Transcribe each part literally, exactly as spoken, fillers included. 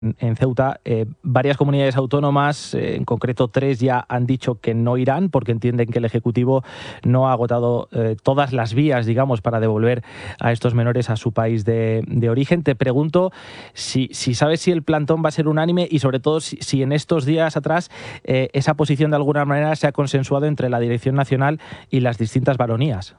en Ceuta. Eh, varias comunidades autónomas, eh, en concreto tres, ya han dicho que no irán porque entienden que el Ejecutivo no ha agotado eh, todas las vías, digamos, para devolver a estos menores a su país de, de origen. Te pregunto si, si sabes si el plantón va a ser unánime y sobre todo si, si en estos días atrás eh, esa posición de alguna manera se ha consensuado entre la Dirección Nacional y las distintas baronías.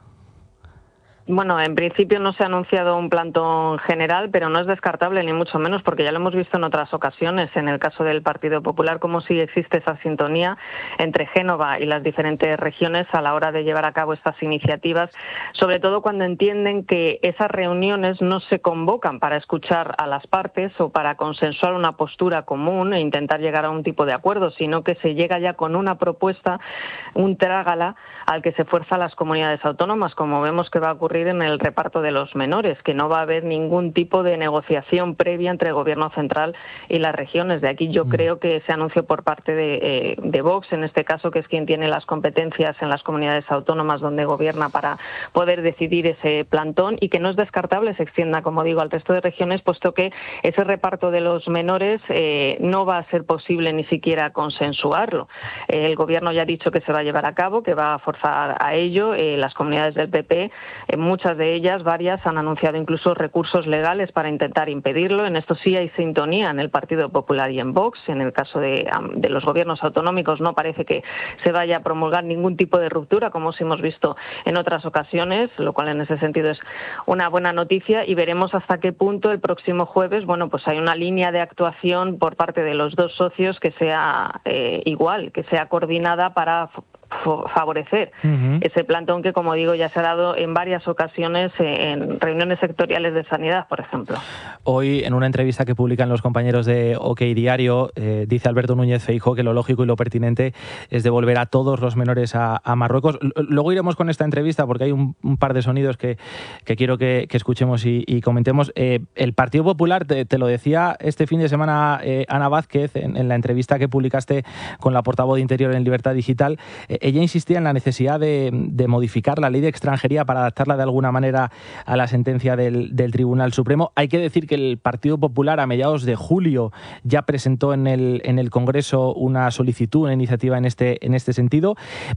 Bueno, en principio no se ha anunciado un plantón general, pero no es descartable ni mucho menos, porque ya lo hemos visto en otras ocasiones, en el caso del Partido Popular, como sí existe esa sintonía entre Génova y las diferentes regiones a la hora de llevar a cabo estas iniciativas, sobre todo cuando entienden que esas reuniones no se convocan para escuchar a las partes o para consensuar una postura común e intentar llegar a un tipo de acuerdo, sino que se llega ya con una propuesta, un trágala, al que se fuerza a las comunidades autónomas, como vemos que va a ocurrir en el reparto de los menores, que no va a haber ningún tipo de negociación previa entre el Gobierno central y las regiones. De aquí yo mm. creo que ese anuncio por parte de, eh, de Vox, en este caso, que es quien tiene las competencias en las comunidades autónomas donde gobierna para poder decidir ese plantón, y que no es descartable se extienda, como digo, al resto de regiones, puesto que ese reparto de los menores eh, no va a ser posible ni siquiera consensuarlo. Eh, el Gobierno ya ha dicho que se va a llevar a cabo, que va a forzar a ello. Eh, las comunidades del P P, eh, muchas de ellas, varias, han anunciado incluso recursos legales para intentar impedirlo. En esto sí hay sintonía en el Partido Popular y en Vox. En el caso de, de los gobiernos autonómicos no parece que se vaya a promulgar ningún tipo de ruptura, como sí hemos visto en otras ocasiones, lo cual en ese sentido es una buena noticia, y veremos hasta qué punto el próximo jueves, bueno, pues hay una línea de actuación por parte de los dos socios que sea eh, igual, que sea coordinada para favorecer uh-huh. ese plantón que, como digo, ya se ha dado en varias ocasiones en reuniones sectoriales de sanidad, por ejemplo. Hoy, en una entrevista que publican los compañeros de OK Diario, eh, dice Alberto Núñez Feijóo que lo lógico y lo pertinente es devolver a todos los menores a, a Marruecos. L- luego iremos con esta entrevista porque hay un, un par de sonidos que, que quiero que, que escuchemos y, y comentemos. Eh, el Partido Popular, te, te lo decía este fin de semana eh, Ana Vázquez, en, en la entrevista que publicaste con la portavoz de Interior en Libertad Digital, eh, ella insistía en la necesidad de, de modificar la ley de extranjería para adaptarla de alguna manera a la sentencia del, del Tribunal Supremo. Hay que decir que el Partido Popular a mediados de julio ya presentó en el, en el Congreso una solicitud, una iniciativa en este, en este sentido.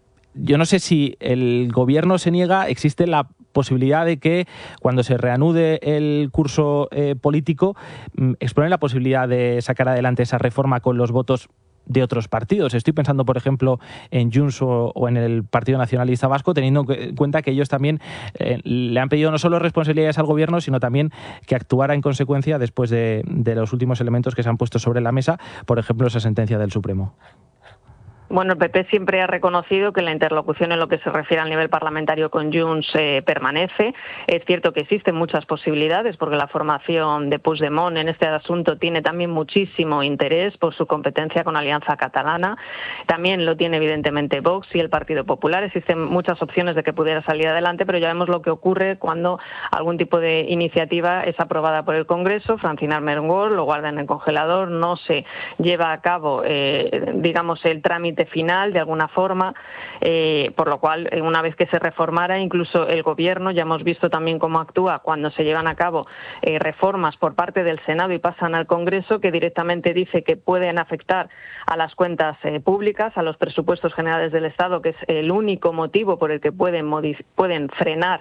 Yo no sé si el Gobierno se niega, existe la posibilidad de que cuando se reanude el curso eh, político exploren la posibilidad de sacar adelante esa reforma con los votos de otros partidos. Estoy pensando, por ejemplo, en Junts o, o en el Partido Nacionalista Vasco, teniendo en cuenta que ellos también eh, le han pedido no solo responsabilidades al Gobierno, sino también que actuara en consecuencia después de, de los últimos elementos que se han puesto sobre la mesa, por ejemplo, esa sentencia del Supremo. Bueno, el P P siempre ha reconocido que la interlocución en lo que se refiere al nivel parlamentario con Junts eh, permanece. Es cierto que existen muchas posibilidades porque la formación de Puigdemont en este asunto tiene también muchísimo interés por su competencia con Alianza Catalana. También lo tiene evidentemente Vox y el Partido Popular. Existen muchas opciones de que pudiera salir adelante, pero ya vemos lo que ocurre cuando algún tipo de iniciativa es aprobada por el Congreso. Francina Armengol lo guarda en el congelador, no se lleva a cabo, eh, digamos, el trámite final de alguna forma, eh, por lo cual una vez que se reformara, incluso el Gobierno, ya hemos visto también cómo actúa cuando se llevan a cabo eh, reformas por parte del Senado y pasan al Congreso, que directamente dice que pueden afectar a las cuentas eh, públicas, a los presupuestos generales del Estado, que es el único motivo por el que pueden, modif- pueden frenar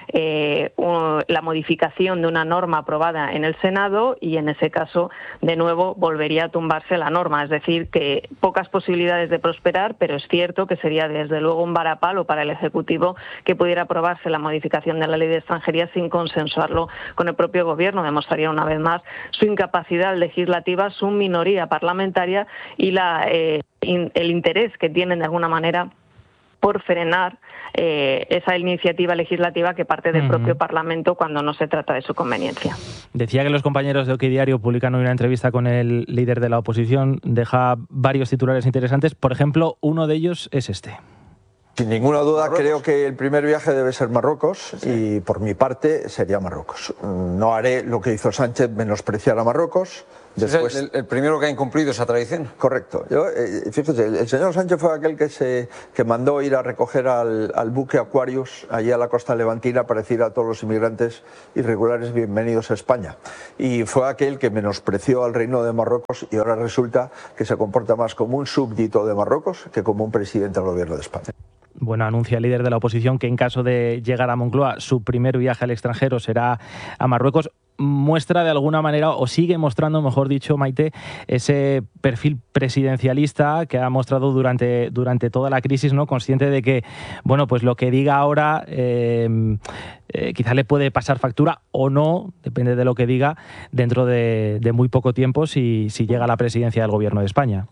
eh, un, la modificación de una norma aprobada en el Senado, y en ese caso de nuevo volvería a tumbarse la norma. Es decir, que pocas posibilidades de prosperar, pero es cierto que sería desde luego un varapalo para el Ejecutivo que pudiera aprobarse la modificación de la ley de extranjería sin consensuarlo con el propio Gobierno. Demostraría una vez más su incapacidad legislativa, su minoría parlamentaria y la, eh, in, el interés que tienen de alguna manera por frenar eh, esa iniciativa legislativa que parte del uh-huh. propio Parlamento cuando no se trata de su conveniencia. Decía que los compañeros de OK Diario publican hoy una entrevista con el líder de la oposición. Deja varios titulares interesantes. Por ejemplo, uno de ellos es este. Sin ninguna duda Marruecos. Creo que el primer viaje debe ser Marruecos, sí. Y por mi parte sería Marruecos. No haré lo que hizo Sánchez, menospreciar a Marruecos, Después, es el, el primero que ha incumplido esa tradición. Correcto. Yo, eh, fíjese, el, el señor Sánchez fue aquel que se que mandó ir a recoger al, al buque Aquarius allí a la costa levantina para decir a todos los inmigrantes irregulares bienvenidos a España. Y fue aquel que menospreció al Reino de Marruecos y ahora resulta que se comporta más como un súbdito de Marruecos que como un presidente del gobierno de España. Bueno, anuncia el líder de la oposición que en caso de llegar a Moncloa, su primer viaje al extranjero será a Marruecos. Muestra de alguna manera, o sigue mostrando, mejor dicho, Maite, ese perfil presidencialista que ha mostrado durante, durante toda la crisis, ¿no? Consciente de que, bueno, pues lo que diga ahora eh, eh, quizá le puede pasar factura o no, depende de lo que diga, dentro de, de muy poco tiempo si, si llega a la presidencia del gobierno de España.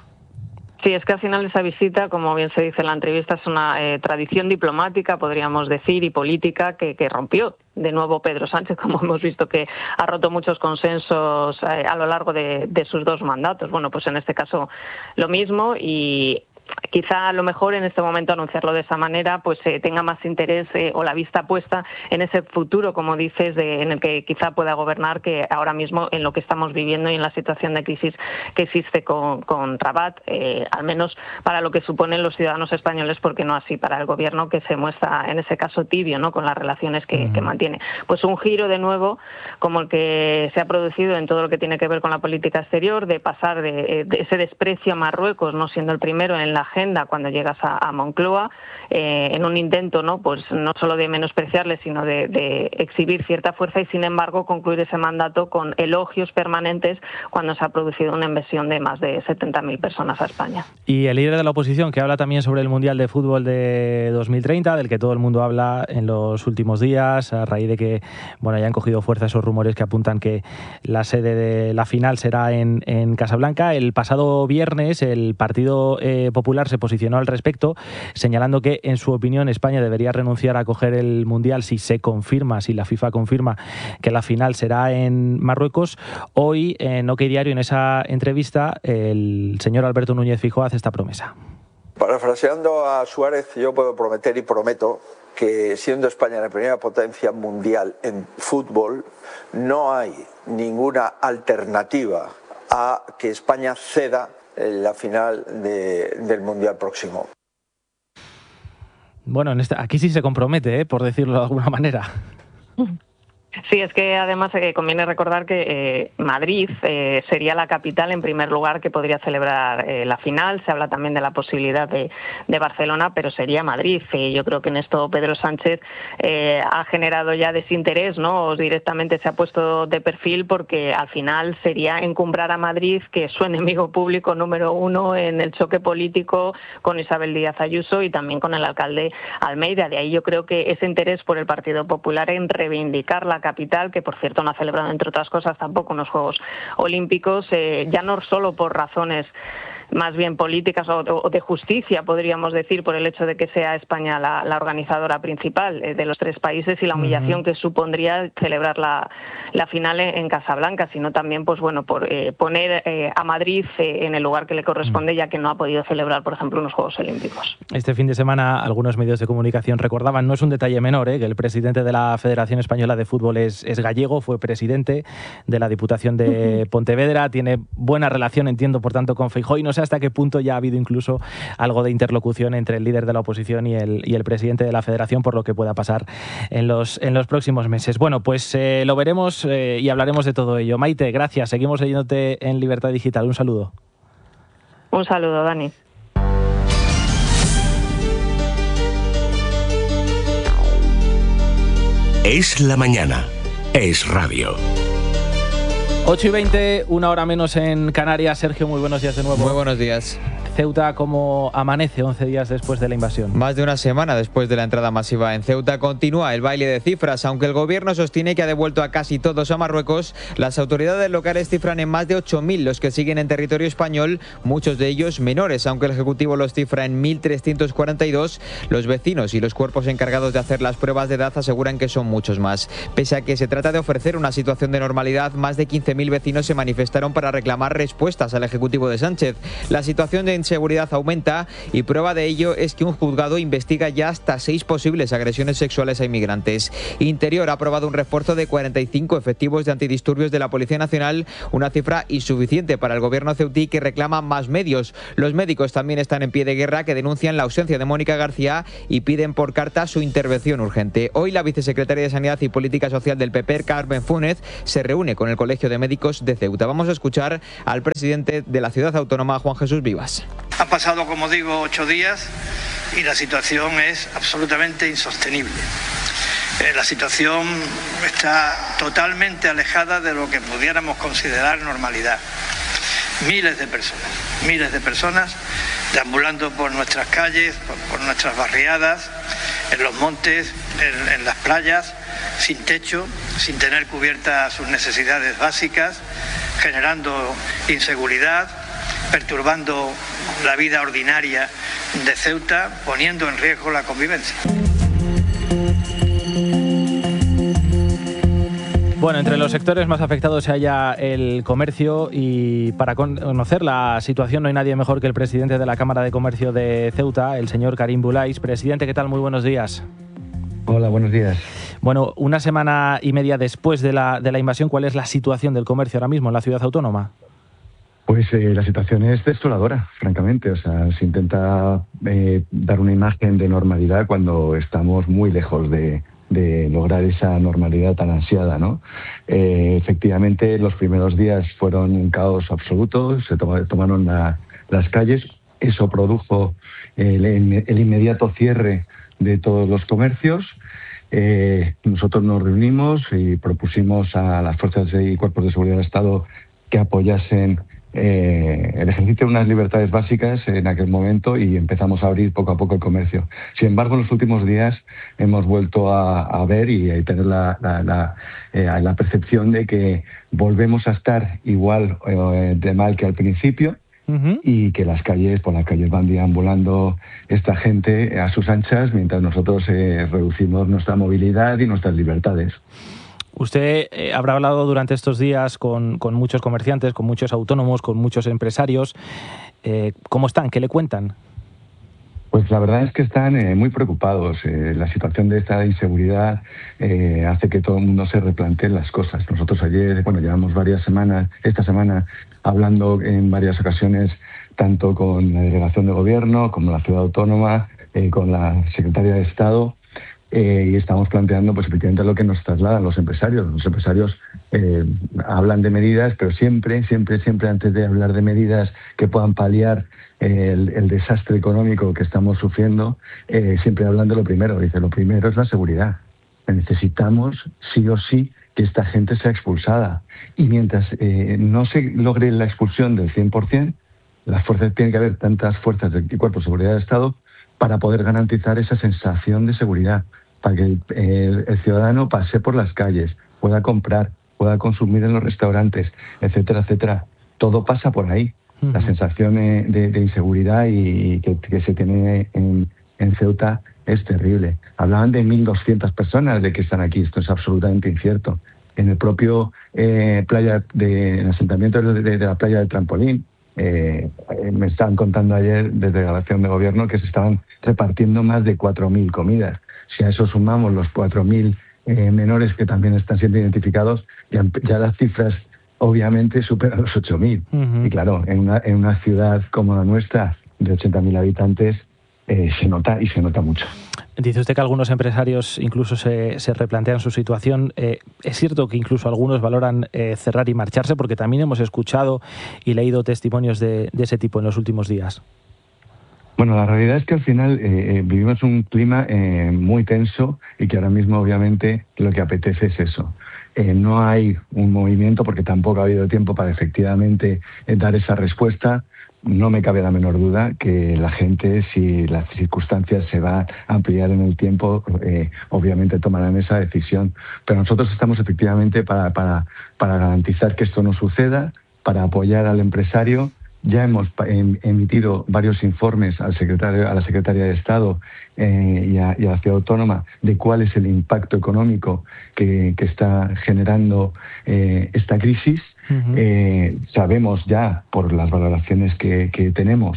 Sí, es que al final esa visita, como bien se dice en la entrevista, es una eh, tradición diplomática, podríamos decir, y política que, que rompió de nuevo Pedro Sánchez, como hemos visto que ha roto muchos consensos eh, a lo largo de, de sus dos mandatos. Bueno, pues en este caso lo mismo y quizá a lo mejor en este momento anunciarlo de esa manera pues eh, tenga más interés eh, o la vista puesta en ese futuro, como dices, de, en el que quizá pueda gobernar, que ahora mismo en lo que estamos viviendo y en la situación de crisis que existe con, con Rabat, eh, al menos para lo que suponen los ciudadanos españoles, porque no así para el gobierno, que se muestra en ese caso tibio, ¿no?, con las relaciones que, mm. que mantiene. Pues un giro de nuevo como el que se ha producido en todo lo que tiene que ver con la política exterior, de pasar de, de ese desprecio a Marruecos, no siendo el primero en la agenda cuando llegas a, a Moncloa, eh, en un intento, no pues no solo de menospreciarle, sino de, de exhibir cierta fuerza y, sin embargo, concluir ese mandato con elogios permanentes cuando se ha producido una invasión de más de setenta mil personas a España. Y el líder de la oposición, que habla también sobre el Mundial de Fútbol de dos mil treinta, del que todo el mundo habla en los últimos días, a raíz de que bueno hayan cogido fuerza esos rumores que apuntan que la sede de la final será en, en Casablanca. El pasado viernes el Partido eh, Popular se posicionó al respecto, señalando que, en su opinión, España debería renunciar a acoger el Mundial si se confirma, si la FIFA confirma que la final será en Marruecos. Hoy, en OK Diario, en esa entrevista, el señor Alberto Núñez Feijóo hace esta promesa. Parafraseando a Suárez, yo puedo prometer y prometo que, siendo España la primera potencia mundial en fútbol, no hay ninguna alternativa a que España ceda la final de, del Mundial próximo. Bueno, en esta, aquí sí se compromete, ¿eh?, por decirlo de alguna manera. Sí, es que además eh, conviene recordar que eh, Madrid eh, sería la capital en primer lugar que podría celebrar eh, la final. Se habla también de la posibilidad de, de Barcelona, pero sería Madrid. Eh, yo creo que en esto Pedro Sánchez eh, ha generado ya desinterés, ¿no? O directamente se ha puesto de perfil, porque al final sería encumbrar a Madrid, que es su enemigo público número uno en el choque político con Isabel Díaz Ayuso y también con el alcalde Almeida. De ahí yo creo que ese interés por el Partido Popular en reivindicar la capital, que por cierto no ha celebrado, entre otras cosas, tampoco unos Juegos Olímpicos, eh, ya no solo por razones más bien políticas o, o de justicia, podríamos decir, por el hecho de que sea España la, la organizadora principal eh, de los tres países y la humillación uh-huh. que supondría celebrar la, la final en Casablanca, sino también, pues bueno, por eh, poner eh, a Madrid eh, en el lugar que le corresponde, uh-huh. ya que no ha podido celebrar, por ejemplo, unos Juegos Olímpicos. Este fin de semana algunos medios de comunicación recordaban, no es un detalle menor, eh, que el presidente de la Federación Española de Fútbol es, es gallego, fue presidente de la Diputación de uh-huh. Pontevedra, tiene buena relación, entiendo, por tanto, con Feijóo, y no sé hasta qué punto ya ha habido incluso algo de interlocución entre el líder de la oposición y el, y el presidente de la Federación, por lo que pueda pasar en los, en los próximos meses. Bueno, pues eh, lo veremos eh, y hablaremos de todo ello. Maite, gracias. Seguimos leyéndote en Libertad Digital. Un saludo. Un saludo, Dani. Es la mañana. Es radio. ocho y veinte, una hora menos en Canarias. Sergio, muy buenos días de nuevo. Muy buenos días. Ceuta, ¿cómo amanece once días después de la invasión? Más de una semana después de la entrada masiva en Ceuta, continúa el baile de cifras. Aunque el gobierno sostiene que ha devuelto a casi todos a Marruecos, las autoridades locales cifran en más de ocho mil los que siguen en territorio español, muchos de ellos menores. Aunque el Ejecutivo los cifra en mil trescientos cuarenta y dos, los vecinos y los cuerpos encargados de hacer las pruebas de edad aseguran que son muchos más. Pese a que se trata de ofrecer una situación de normalidad, más de quince mil vecinos se manifestaron para reclamar respuestas al Ejecutivo de Sánchez. La situación de inseguridad aumenta y prueba de ello es que un juzgado investiga ya hasta seis posibles agresiones sexuales a inmigrantes. Interior ha aprobado un refuerzo de cuarenta y cinco efectivos de antidisturbios de la Policía Nacional, una cifra insuficiente para el gobierno ceutí, que reclama más medios. Los médicos también están en pie de guerra, que denuncian la ausencia de Mónica García y piden por carta su intervención urgente. Hoy la vicesecretaria de Sanidad y Política Social del P P, Carmen Fúnez, se reúne con el Colegio de Médicos de Ceuta. Vamos a escuchar al presidente de la ciudad autónoma, Juan Jesús Vivas. Han pasado, como digo, ocho días y la situación es absolutamente insostenible. Eh, la situación está totalmente alejada de lo que pudiéramos considerar normalidad. Miles de personas, miles de personas deambulando por nuestras calles, por, por nuestras barriadas, en los montes, en, en las playas, sin techo, sin tener cubiertas sus necesidades básicas, generando inseguridad, perturbando la vida ordinaria de Ceuta, poniendo en riesgo la convivencia. Bueno, entre los sectores más afectados se halla el comercio, y para conocer la situación no hay nadie mejor que el presidente de la Cámara de Comercio de Ceuta, el señor Karim Boulais. Presidente, ¿qué tal? Muy buenos días. Hola, buenos días. Bueno, una semana y media después de la, de la invasión, ¿cuál es la situación del comercio ahora mismo en la ciudad autónoma? Pues eh, la situación es desoladora, francamente. O sea, se intenta eh, dar una imagen de normalidad cuando estamos muy lejos de, de lograr esa normalidad tan ansiada, ¿no? Eh, efectivamente, los primeros días fueron un caos absoluto, se to- tomaron la, las calles, eso produjo el, el inmediato cierre de todos los comercios. Eh, nosotros nos reunimos y propusimos a las fuerzas y cuerpos de seguridad del Estado que apoyasen eh, el ejercicio de unas libertades básicas en aquel momento, y empezamos a abrir poco a poco el comercio. Sin embargo, en los últimos días hemos vuelto a, a ver y a tener la, la, la, eh, la percepción de que volvemos a estar igual eh, de mal que al principio. Uh-huh. Y que las calles, por las calles van deambulando esta gente a sus anchas, mientras nosotros eh, reducimos nuestra movilidad y nuestras libertades. Usted eh, habrá hablado durante estos días con, con muchos comerciantes, con muchos autónomos, con muchos empresarios. Eh, ¿Cómo están? ¿Qué le cuentan? Pues la verdad es que están eh, muy preocupados. Eh, la situación de esta inseguridad eh, hace que todo el mundo se replantee las cosas. Nosotros ayer, bueno, llevamos varias semanas, esta semana, hablando en varias ocasiones, tanto con la delegación de gobierno, como la ciudad autónoma, eh, con la secretaria de Estado, eh, y estamos planteando, pues efectivamente, lo que nos trasladan los empresarios. Los empresarios eh, hablan de medidas, pero siempre, siempre, siempre, antes de hablar de medidas que puedan paliar El, el desastre económico que estamos sufriendo, eh, siempre hablan de lo primero. Dice, lo primero es la seguridad. Necesitamos sí o sí que esta gente sea expulsada. Y mientras eh, no se logre la expulsión del cien por ciento, las fuerzas, tiene que haber tantas fuerzas del Cuerpo de Seguridad del Estado para poder garantizar esa sensación de seguridad, para que el, el, el ciudadano pase por las calles, pueda comprar, pueda consumir en los restaurantes, etcétera, etcétera. Todo pasa por ahí. La sensación de, de inseguridad y que, que se tiene en, en Ceuta es terrible. Hablaban de mil doscientas personas de que están aquí. Esto es absolutamente incierto. En el propio eh, playa de, en el asentamiento de, de, de la playa del Trampolín, eh, me estaban contando ayer desde la delegación de gobierno que se estaban repartiendo más de cuatro mil comidas. Si a eso sumamos los cuatro mil eh, menores que también están siendo identificados, ya, ya las cifras obviamente supera los ocho mil. Uh-huh. Y claro, en una, en una ciudad como la nuestra, de ochenta mil habitantes, eh, se nota y se nota mucho. Dice usted que algunos empresarios incluso se, se replantean su situación. Eh, es cierto que incluso algunos valoran eh, cerrar y marcharse, porque también hemos escuchado y leído testimonios de, de ese tipo en los últimos días. Bueno, la realidad es que al final eh, vivimos un clima eh, muy tenso, y que ahora mismo obviamente lo que apetece es eso. Eh, no hay un movimiento, porque tampoco ha habido tiempo para efectivamente eh, dar esa respuesta. No me cabe la menor duda que la gente, si las circunstancias se van a ampliar en el tiempo, eh, obviamente tomarán esa decisión. Pero nosotros estamos efectivamente para, para, para garantizar que esto no suceda, para apoyar al empresario. Ya hemos emitido varios informes al secretario, a la Secretaría de Estado eh, y, a, y a la Ciudad Autónoma de cuál es el impacto económico que, que está generando eh, esta crisis. Uh-huh. Eh, sabemos ya, por las valoraciones que, que tenemos,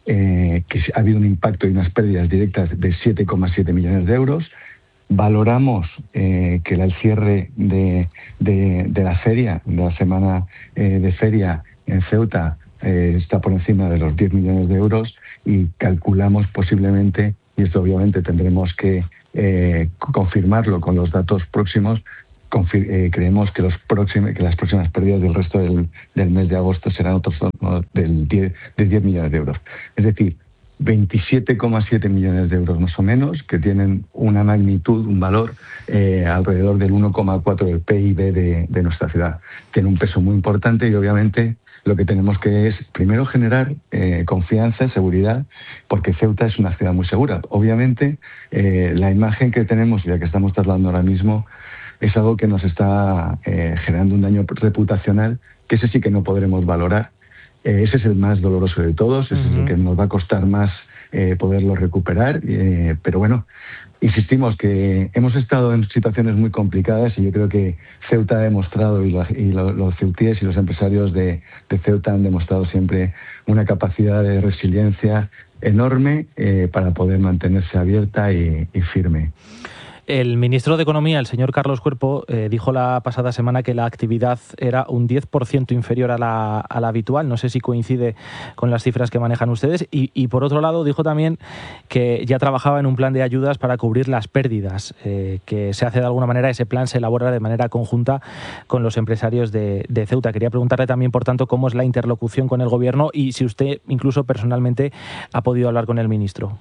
eh, que ha habido un impacto y unas pérdidas directas de siete coma siete millones de euros. Valoramos eh, que el cierre de, de, de la feria, de la semana eh, de feria en Ceuta, eh, está por encima de los diez millones de euros y calculamos posiblemente, y esto obviamente tendremos que eh, confirmarlo con los datos próximos, confir eh, creemos que, los próximos, que las próximas pérdidas del resto del, del mes de agosto serán otros no, del diez, de diez millones de euros. Es decir, veintisiete coma siete millones de euros más o menos, que tienen una magnitud, un valor eh, alrededor del uno coma cuatro del P I B de, de nuestra ciudad. Tiene un peso muy importante y obviamente lo que tenemos que es primero generar eh, confianza, seguridad, porque Ceuta es una ciudad muy segura. Obviamente eh, la imagen que tenemos, ya que estamos trasladando ahora mismo, es algo que nos está eh, generando un daño reputacional, que ese sí que no podremos valorar. Eh, ese es el más doloroso de todos, ese uh-huh. es el que nos va a costar más eh, poderlo recuperar, eh, pero bueno, insistimos que hemos estado en situaciones muy complicadas y yo creo que Ceuta ha demostrado, y, la, y lo, los ceutíes y los empresarios de, de Ceuta han demostrado siempre una capacidad de resiliencia enorme eh, para poder mantenerse abierta y, y firme. El ministro de Economía, el señor Carlos Cuerpo, eh, dijo la pasada semana que la actividad era un diez por ciento inferior a la, a la habitual. No sé si coincide con las cifras que manejan ustedes. Y, y por otro lado, dijo también que ya trabajaba en un plan de ayudas para cubrir las pérdidas, eh, que se hace de alguna manera, ese plan se elabora de manera conjunta con los empresarios de, de Ceuta. Quería preguntarle también, por tanto, cómo es la interlocución con el Gobierno y si usted incluso personalmente ha podido hablar con el ministro.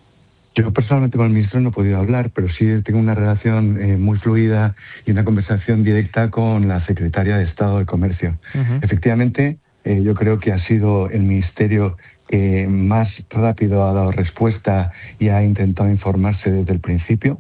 Yo personalmente con el ministro no he podido hablar, pero sí tengo una relación eh, muy fluida y una conversación directa con la secretaria de Estado de Comercio. Uh-huh. Efectivamente, eh, yo creo que ha sido el ministerio que más rápido ha dado respuesta y ha intentado informarse desde el principio.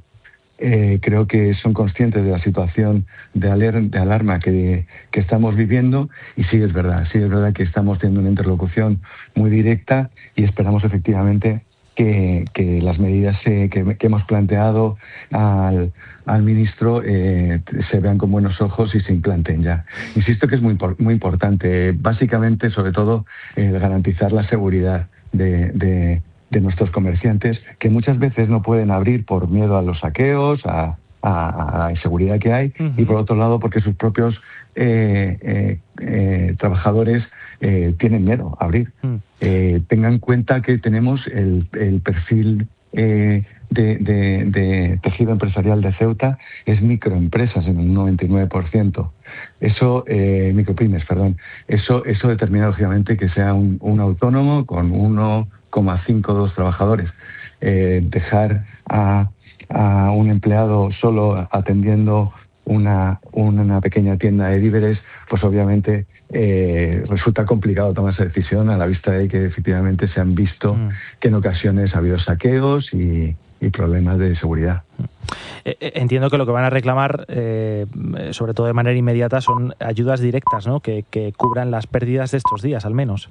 Eh, creo que son conscientes de la situación de, aler- de alarma que, que estamos viviendo y sí es verdad, sí es verdad que estamos teniendo una interlocución muy directa y esperamos efectivamente Que, que las medidas eh, que, que hemos planteado al, al ministro eh, se vean con buenos ojos y se implanten ya. Insisto que es muy, muy importante, básicamente, sobre todo, eh, garantizar la seguridad de, de, de nuestros comerciantes, que muchas veces no pueden abrir por miedo a los saqueos, a, a, a la inseguridad que hay, uh-huh. y por otro lado porque sus propios eh, eh, eh, trabajadores eh, tienen miedo a abrir. Uh-huh. Eh, tengan en cuenta que tenemos el, el perfil eh, de, de, de tejido empresarial de Ceuta, es microempresas en un noventa y nueve por ciento. Eso, eh, micropymes, perdón. Eso, eso determina lógicamente que sea un, un autónomo con uno coma cincuenta y dos trabajadores. Eh, dejar a, a un empleado solo atendiendo una, una pequeña tienda de víveres, pues obviamente eh, resulta complicado tomar esa decisión a la vista de que efectivamente se han visto mm. que en ocasiones ha habido saqueos y, y problemas de seguridad. Entiendo que lo que van a reclamar, eh, sobre todo de manera inmediata, son ayudas directas, ¿no? Que, que cubran las pérdidas de estos días, al menos.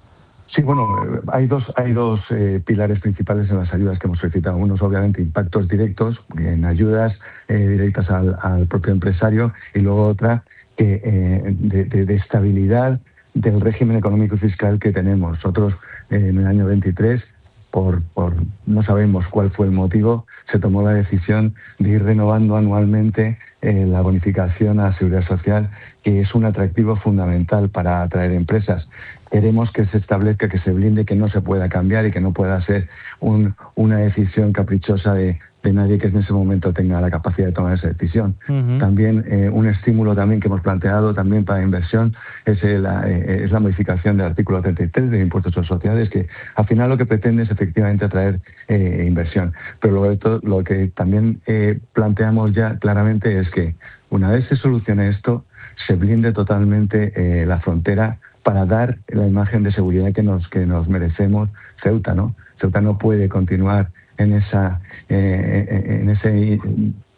Sí, bueno, hay dos, hay dos eh, pilares principales en las ayudas que hemos solicitado. Uno es obviamente impactos directos, en ayudas eh, directas al, al propio empresario, y luego otra que, eh, de, de, de estabilidad del régimen económico y fiscal que tenemos. Nosotros eh, en el año veintitrés, por, por no sabemos cuál fue el motivo, se tomó la decisión de ir renovando anualmente eh, la bonificación a la seguridad social, que es un atractivo fundamental para atraer empresas. Queremos que se establezca, que se blinde, que no se pueda cambiar y que no pueda ser un, una decisión caprichosa de, de nadie que en ese momento tenga la capacidad de tomar esa decisión. Uh-huh. También eh, un estímulo también que hemos planteado también para inversión es, el, eh, es la modificación del artículo treinta y tres de impuestos sobre sociedades, que al final lo que pretende es efectivamente atraer eh, inversión. Pero luego de todo, lo que también eh, planteamos ya claramente es que una vez se solucione esto, se blinde totalmente eh, la frontera para dar la imagen de seguridad que nos que nos merecemos Ceuta, ¿no? Ceuta no puede continuar en esa eh, en ese eh,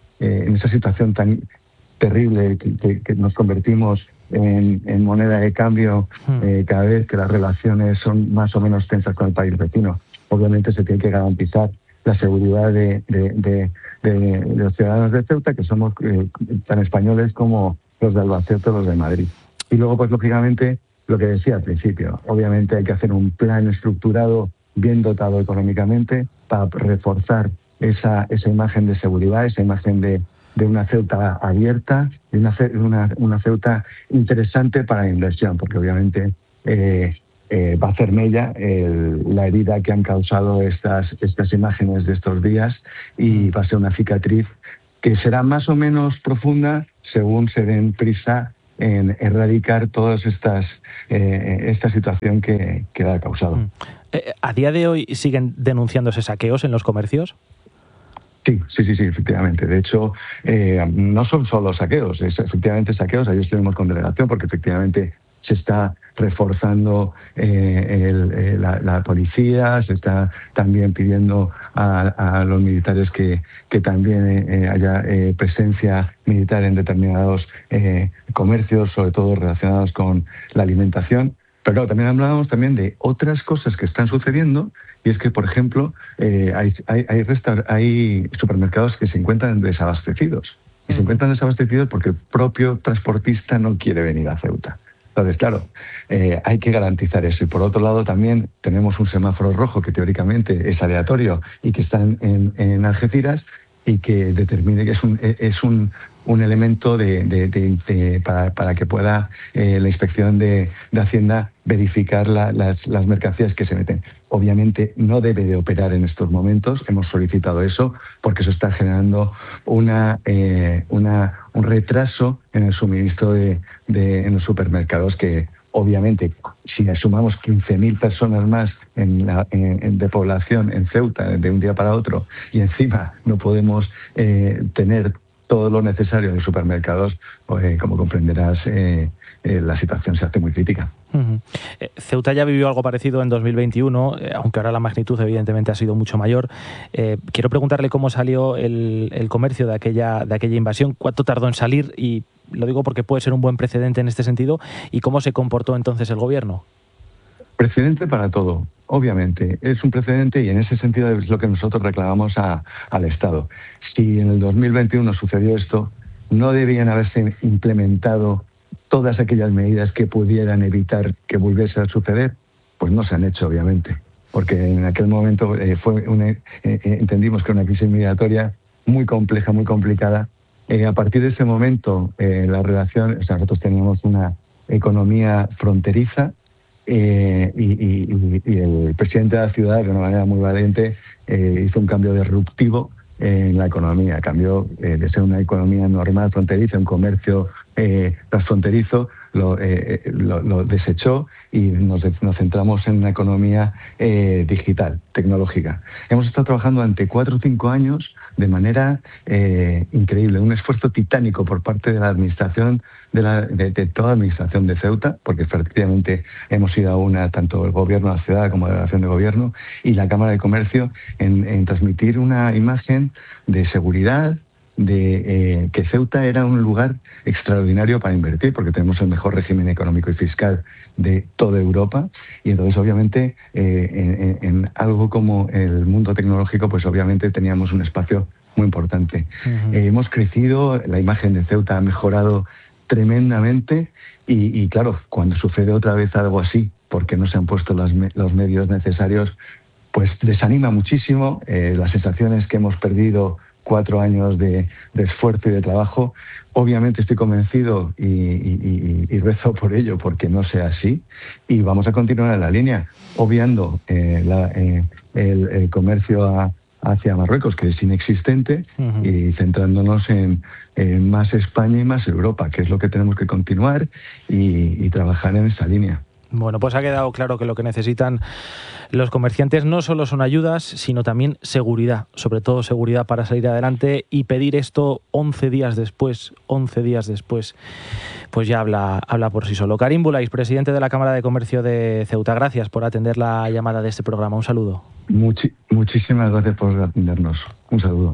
en esa situación tan terrible que, que, que nos convertimos en, en moneda de cambio eh, cada vez que las relaciones son más o menos tensas con el país vecino. Obviamente se tiene que garantizar la seguridad de, de, de, de, de los ciudadanos de Ceuta, que somos eh, tan españoles como los de Albacete o los de Madrid. Y luego, pues lógicamente, lo que decía al principio, obviamente hay que hacer un plan estructurado bien dotado económicamente, para reforzar esa, esa imagen de seguridad, esa imagen de, de una Ceuta abierta, de una, una, una Ceuta interesante para la inversión, porque obviamente eh, eh, va a hacer mella el, la herida que han causado estas, estas imágenes de estos días, y va a ser una cicatriz que será más o menos profunda según se den prisa en erradicar toda estas eh, esta situación que, que ha causado. Eh, ¿A día de hoy siguen denunciándose saqueos en los comercios? Sí, sí, sí, sí, efectivamente. De hecho, eh, no son solo saqueos, es efectivamente saqueos. Ahí estuvimos con delegación porque efectivamente se está reforzando eh, el, eh, la, la policía, se está también pidiendo a, a los militares que, que también eh, haya eh, presencia militar en determinados eh, comercios, sobre todo relacionados con la alimentación. Pero claro, también hablábamos también de otras cosas que están sucediendo, y es que, por ejemplo, eh, hay, hay, hay, resta- hay supermercados que se encuentran desabastecidos. Y se encuentran desabastecidos porque el propio transportista no quiere venir a Ceuta. Entonces, claro, eh, hay que garantizar eso. Y por otro lado, también tenemos un semáforo rojo que teóricamente es aleatorio y que está en, en Algeciras, y que determine que es un, es un, un elemento de, de, de, de, para, para que pueda eh, la inspección de, de Hacienda verificar la, las, las mercancías que se meten. Obviamente no debe de operar en estos momentos, hemos solicitado eso, porque eso está generando una, eh, una, un retraso en el suministro de, de, en los supermercados, que obviamente si sumamos quince mil personas más en la, en, en, de población en Ceuta de un día para otro, y encima no podemos eh, tener todo lo necesario en supermercados, pues, como comprenderás, eh, eh, la situación se hace muy crítica. Uh-huh. Eh, Ceuta ya vivió algo parecido en dos mil veintiuno, eh, aunque ahora la magnitud evidentemente ha sido mucho mayor. Eh, quiero preguntarle cómo salió el, el comercio de aquella, de aquella invasión, cuánto tardó en salir, y lo digo porque puede ser un buen precedente en este sentido, y cómo se comportó entonces el gobierno. Precedente para todo, obviamente. Es un precedente, y en ese sentido es lo que nosotros reclamamos a, al Estado. Si en el dos mil veintiuno sucedió esto, no debían haberse implementado todas aquellas medidas que pudieran evitar que volviese a suceder. Pues no se han hecho, obviamente, porque en aquel momento eh, fue una, eh, eh, entendimos que era una crisis migratoria muy compleja, muy complicada. Eh, a partir de ese momento, eh, la relación, o sea, nosotros teníamos una economía fronteriza, eh, y, y, y el presidente de la ciudad, de una manera muy valiente, eh, hizo un cambio disruptivo en la economía. Cambió eh, de ser una economía normal fronteriza, un comercio eh, transfronterizo, lo, eh, lo, lo desechó, y nos, nos centramos en una economía eh, digital, tecnológica. Hemos estado trabajando durante cuatro o cinco años de manera eh, increíble, un esfuerzo titánico por parte de la administración, de, la, de, de toda la administración de Ceuta, porque efectivamente hemos ido a una, tanto el gobierno de la ciudad como la delegación de gobierno y la Cámara de Comercio, en, en transmitir una imagen de seguridad, de eh, que Ceuta era un lugar extraordinario para invertir, porque tenemos el mejor régimen económico y fiscal de toda Europa, y entonces obviamente eh, en, en algo como el mundo tecnológico, pues obviamente teníamos un espacio muy importante. Uh-huh. Eh, hemos crecido, la imagen de Ceuta ha mejorado tremendamente, y, y claro, cuando sucede otra vez algo así, porque no se han puesto los, me- los medios necesarios, pues desanima muchísimo. Eh, las sensaciones que hemos perdido cuatro años de, de esfuerzo y de trabajo, obviamente estoy convencido y, y, y, y rezo por ello, porque no sea así, y vamos a continuar en la línea, obviando eh, la, eh, el, el comercio a, hacia Marruecos, que es inexistente, uh-huh. y centrándonos en, en más España y más Europa, que es lo que tenemos que continuar y, y trabajar en esa línea. Bueno, pues ha quedado claro que lo que necesitan los comerciantes no solo son ayudas, sino también seguridad, sobre todo seguridad para salir adelante, y pedir esto once días después, once días después, pues ya habla, habla por sí solo. Karim Bulais, presidente de la Cámara de Comercio de Ceuta, gracias por atender la llamada de este programa. Un saludo. Muchi- muchísimas gracias por atendernos. Un saludo.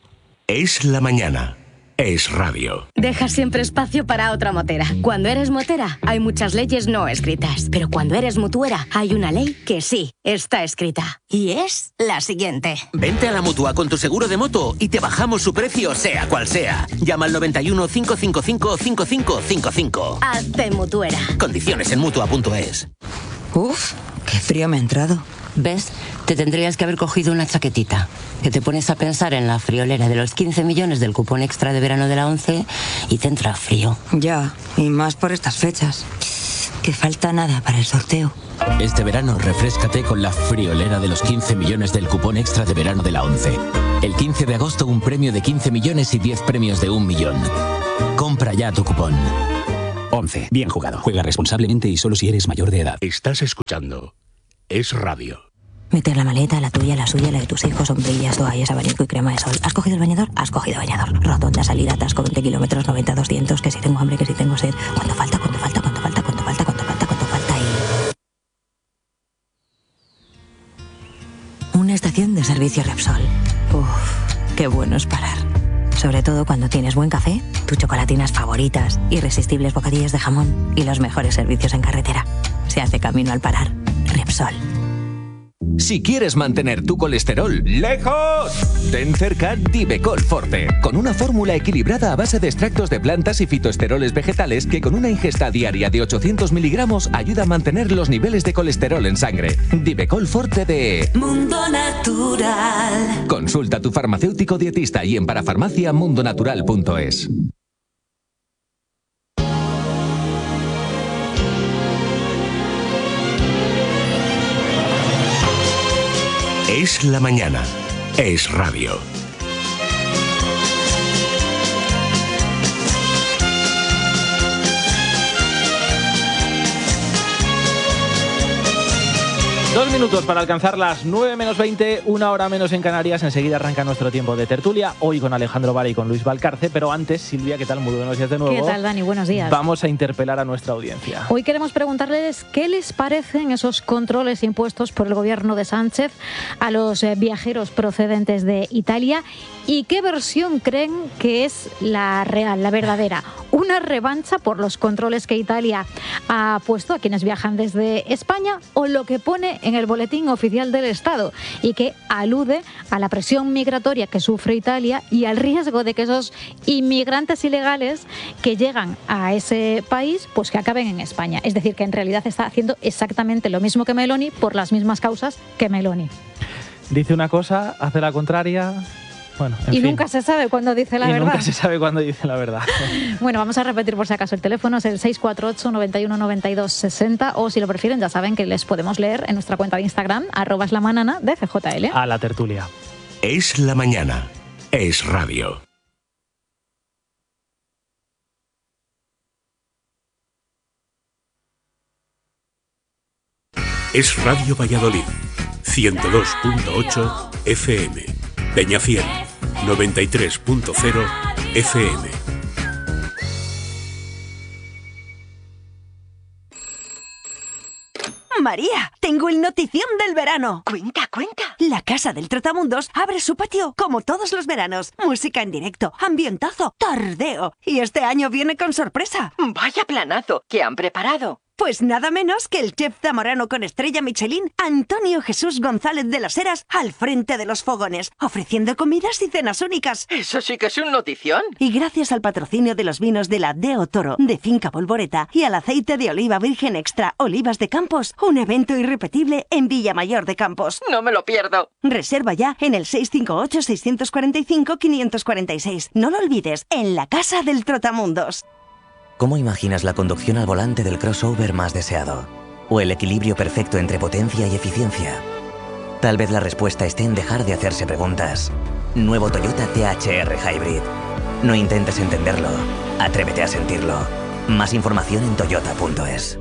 Es la mañana. Es radio. Deja siempre espacio para otra motera. Cuando eres motera, hay muchas leyes no escritas. Pero cuando eres mutuera, hay una ley que sí está escrita. Y es la siguiente. Vente a la Mutua con tu seguro de moto y te bajamos su precio, sea cual sea. Llama al noventa y uno, cinco cinco cinco, cinco cinco cinco cinco. Hazte mutuera. Condiciones en Mutua punto es. Uf, qué frío me ha entrado. ¿Ves? Te tendrías que haber cogido una chaquetita. Que te pones a pensar en la friolera de los quince millones del cupón extra de verano de la ONCE y te entra frío. Ya, y más por estas fechas. Que falta nada para el sorteo. Este verano refréscate con la friolera de los quince millones del cupón extra de verano de la ONCE. El quince de agosto un premio de quince millones y diez premios de un millón. Compra ya tu cupón. ONCE. Bien jugado. Juega responsablemente y solo si eres mayor de edad. Estás escuchando Es Radio. Meter la maleta, la tuya, la suya, la de tus hijos, sombrillas, toallas, abanico y crema de sol. ¿Has cogido el bañador? Has cogido bañador. Rotonda, salida, atasco, veinte kilómetros, noventa, doscientos, que si tengo hambre, que si tengo sed. ¿Cuánto falta? ¿Cuánto falta? ¿Cuánto falta? ¿Cuánto falta? ¿Cuánto falta? ¿Cuánto falta? Y... Una estación de servicio Repsol. Uff, qué bueno es parar. Sobre todo cuando tienes buen café, tus chocolatinas favoritas, irresistibles bocadillos de jamón y los mejores servicios en carretera. Se hace camino al parar. Repsol. Si quieres mantener tu colesterol lejos, ten cerca Divecol Forte, con una fórmula equilibrada a base de extractos de plantas y fitoesteroles vegetales que con una ingesta diaria de ochocientos miligramos ayuda a mantener los niveles de colesterol en sangre. Divecol Forte de Mundo Natural. Consulta a tu farmacéutico dietista y en parafarmacia mundonatural punto es. Es la mañana. Es radio. Dos minutos para alcanzar las nueve menos veinte, una hora menos en Canarias. Enseguida arranca nuestro tiempo de tertulia, hoy con Alejandro Vara y con Luis Valcarce. Pero antes, Silvia, ¿qué tal? Muy buenos días de nuevo. ¿Qué tal, Dani? Buenos días. Vamos a interpelar a nuestra audiencia. Hoy queremos preguntarles qué les parecen esos controles impuestos por el gobierno de Sánchez a los viajeros procedentes de Italia y qué versión creen que es la real, la verdadera. ¿Una revancha por los controles que Italia ha puesto a quienes viajan desde España o lo que pone en el boletín oficial del Estado y que alude a la presión migratoria que sufre Italia y al riesgo de que esos inmigrantes ilegales que llegan a ese país pues que acaben en España? Es decir, que en realidad está haciendo exactamente lo mismo que Meloni por las mismas causas que Meloni. Dice una cosa, hace la contraria. Bueno, en y fin. nunca se sabe cuándo dice la y verdad. Nunca se sabe cuándo dice la verdad. Bueno, vamos a repetir por si acaso. El teléfono es el seis cuatro ocho, noventa y uno, noventa y dos, sesenta o si lo prefieren ya saben que les podemos leer en nuestra cuenta de Instagram, arroba es la manana de F J L. A la tertulia. Es la mañana. Es radio. Es Radio Valladolid, ciento dos punto ocho F M. Peñafiel, noventa y tres punto cero F M. María, tengo el notición del verano. Cuenta, cuenta. La Casa del Trotamundos abre su patio como todos los veranos. Música en directo, ambientazo, tardeo. Y este año viene con sorpresa. Vaya planazo que han preparado. Pues nada menos que el chef zamorano con estrella Michelin, Antonio Jesús González de las Heras, al frente de los fogones, ofreciendo comidas y cenas únicas. Eso sí que es un notición. Y gracias al patrocinio de los vinos de la Deo Toro, de Finca Polvoreta, y al aceite de oliva virgen extra Olivas de Campos, un evento irrepetible en Villamayor de Campos. No me lo pierdo. Reserva ya en el seis cinco ocho, seis cuatro cinco, cinco cuatro seis. No lo olvides, en la Casa del Trotamundos. ¿Cómo imaginas la conducción al volante del crossover más deseado? ¿O el equilibrio perfecto entre potencia y eficiencia? Tal vez la respuesta esté en dejar de hacerse preguntas. Nuevo Toyota T H R Hybrid. No intentes entenderlo, atrévete a sentirlo. Más información en toyota punto es.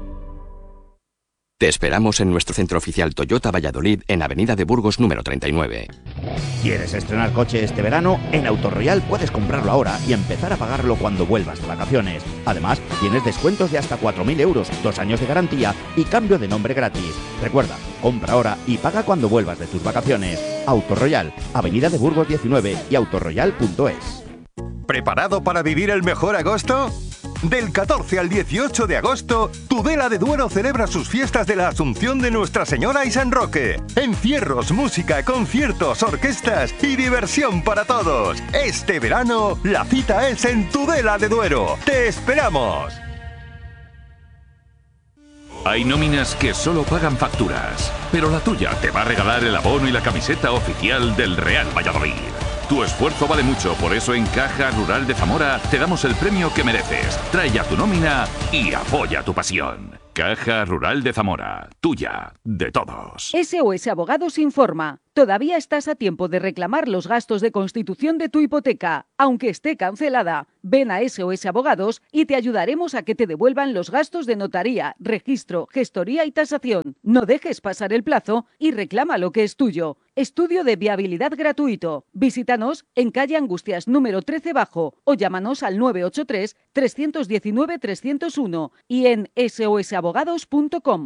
Te esperamos en nuestro centro oficial Toyota Valladolid en Avenida de Burgos número treinta y nueve. ¿Quieres estrenar coche este verano? En Autoroyal puedes comprarlo ahora y empezar a pagarlo cuando vuelvas de vacaciones. Además, tienes descuentos de hasta cuatro mil euros, dos años de garantía y cambio de nombre gratis. Recuerda, compra ahora y paga cuando vuelvas de tus vacaciones. Autoroyal, Avenida de Burgos diecinueve y autoroyal punto es. ¿Preparado para vivir el mejor agosto? Del catorce al dieciocho de agosto, Tudela de Duero celebra sus fiestas de la Asunción de Nuestra Señora y San Roque. Encierros, música, conciertos, orquestas y diversión para todos. Este verano, la cita es en Tudela de Duero. ¡Te esperamos! Hay nóminas que solo pagan facturas, pero la tuya te va a regalar el abono y la camiseta oficial del Real Valladolid. Tu esfuerzo vale mucho, por eso en Caja Rural de Zamora te damos el premio que mereces. Trae ya tu nómina y apoya tu pasión. Caja Rural de Zamora, tuya, de todos. S O S Abogados informa. Todavía estás a tiempo de reclamar los gastos de constitución de tu hipoteca, aunque esté cancelada. Ven a S O S Abogados y te ayudaremos a que te devuelvan los gastos de notaría, registro, gestoría y tasación. No dejes pasar el plazo y reclama lo que es tuyo. Estudio de viabilidad gratuito. Visítanos en calle Angustias número trece bajo o llámanos al nueve ocho tres, tres uno nueve, tres cero uno y en s o s abogados punto com.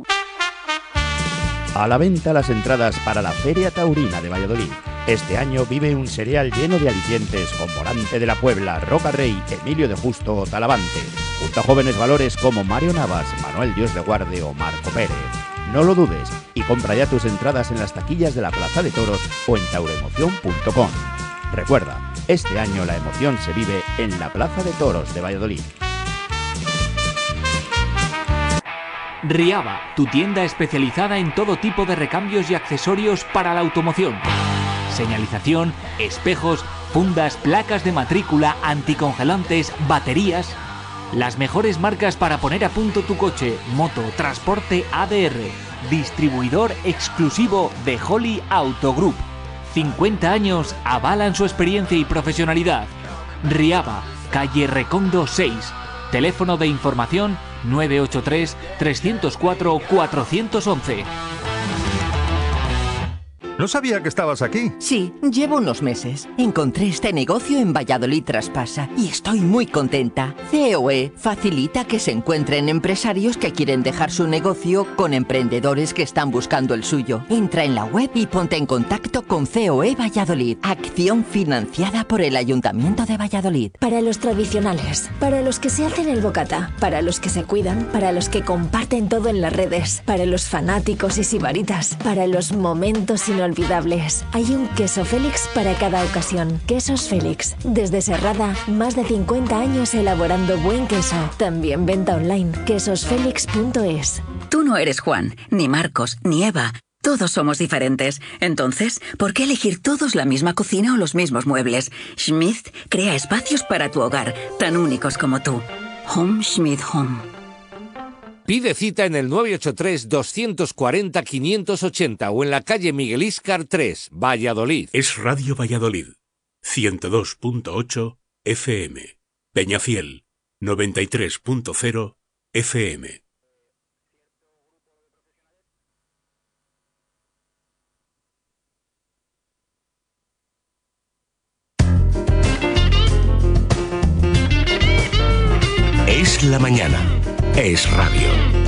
A la venta las entradas para la Feria Taurina de Valladolid. Este año vive un serial lleno de alicientes con Morante de la Puebla, Roca Rey, Emilio de Justo o Talavante, junto a jóvenes valores como Mario Navas, Manuel Dios de Guarde o Marco Pérez. No lo dudes y compra ya tus entradas en las taquillas de la Plaza de Toros o en tauroemoción punto com. Recuerda, este año la emoción se vive en la Plaza de Toros de Valladolid. Riava, tu tienda especializada en todo tipo de recambios y accesorios para la automoción. Señalización, espejos, fundas, placas de matrícula, anticongelantes, baterías. Las mejores marcas para poner a punto tu coche, moto, transporte A D R. Distribuidor exclusivo de Holly Auto Group. cincuenta años avalan su experiencia y profesionalidad. Riava, calle Recondo seis. Teléfono de información nueve ocho tres, tres cero cuatro, cuatro uno uno. No sabía que estabas aquí. Sí, llevo unos meses. Encontré este negocio en Valladolid Traspasa y estoy muy contenta. C O E facilita que se encuentren empresarios que quieren dejar su negocio con emprendedores que están buscando el suyo. Entra en la web y ponte en contacto con C O E Valladolid. Acción financiada por el Ayuntamiento de Valladolid. Para los tradicionales, para los que se hacen el bocata, para los que se cuidan, para los que comparten todo en las redes, para los fanáticos y sibaritas, para los momentos inolvidables. Olvidables. Hay un queso Félix para cada ocasión. Quesos Félix. Desde Serrada, más de cincuenta años elaborando buen queso. También venta online. quesos félix punto es. Tú no eres Juan, ni Marcos, ni Eva. Todos somos diferentes. Entonces, ¿por qué elegir todos la misma cocina o los mismos muebles? Schmidt crea espacios para tu hogar, tan únicos como tú. Home Schmidt Home. Pide cita en el nueve ocho tres, dos cuatro cero, cinco ochenta o en la calle Miguel Íscar tres, Valladolid. Es Radio Valladolid, ciento dos punto ocho F M. Peñafiel, noventa y tres punto cero F M. Es la mañana. Es radio.